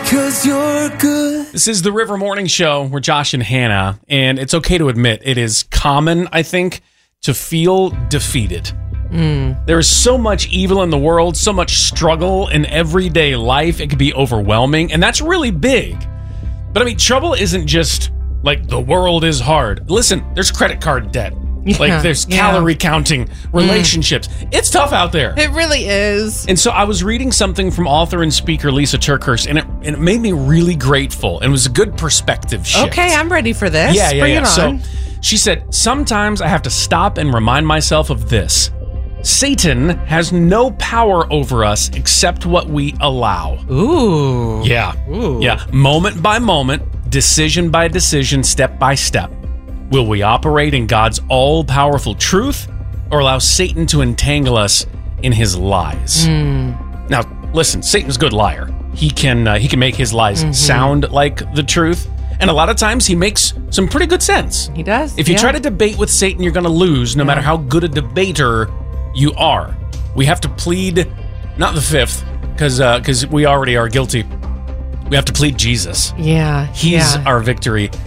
'cause you're good. This is the River Morning Show. We're Josh and Hannah, and it's okay to admit it is common, I think, to feel defeated. There is so much evil in the world, so much struggle in everyday life. It can be overwhelming, and that's really big. But I mean, trouble isn't just like the world is hard. Listen, there's credit card debt. Like there's calorie counting, relationships. It's tough out there. It really is. And so I was reading something from author and speaker Lisa TerKeurst, and it made me really grateful. And it was a good perspective shift. Okay, I'm ready for this. Bring it on. So she said, sometimes I have to stop and remind myself of this. Satan has no power over us except what we allow. Ooh. Yeah. Ooh. Yeah. Moment by moment, decision by decision, step by step. Will we operate in God's all-powerful truth or allow Satan to entangle us in his lies? Now, listen, Satan's a good liar. He can make his lies sound like the truth, and a lot of times he makes some pretty good sense. He does. If you try to debate with Satan, you're going to lose no matter how good a debater you are. We have to plead, not the fifth, because we already are guilty. We have to plead Jesus. Yeah. He's our victory.